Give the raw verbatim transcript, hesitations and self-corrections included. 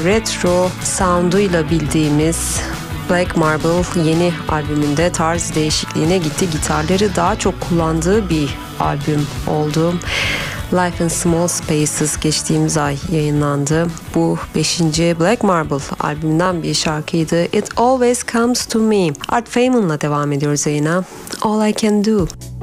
retro sound'uyla bildiğimiz Black Marble yeni albümünde tarz değişikliğine gitti. Gitarları daha çok kullandığı bir albüm oldu. Life in Small Spaces geçtiğimiz ay yayınlandı. Bu beşinci Black Marble albümünden bir şarkıydı. It Always Comes to Me. Art Feynman'la devam ediyoruz yayına. All I Can Do.